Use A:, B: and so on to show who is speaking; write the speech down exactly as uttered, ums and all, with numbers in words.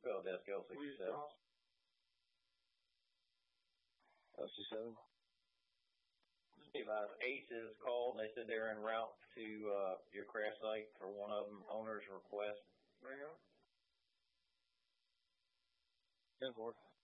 A: Philadelphia L sixty-seven.
B: L sixty-seven.
A: Uh, Aces called. They said they're en route to uh, your crash site for one of them owner's request.
B: ten four.